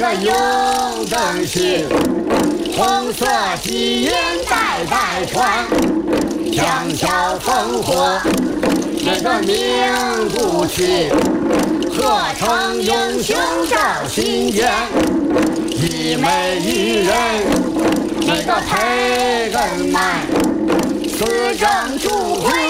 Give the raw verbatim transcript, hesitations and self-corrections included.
个永登是红色基因代代传，强笑烽火那个名不齐，合成英雄照新间，一美一人那个培根满，四正主会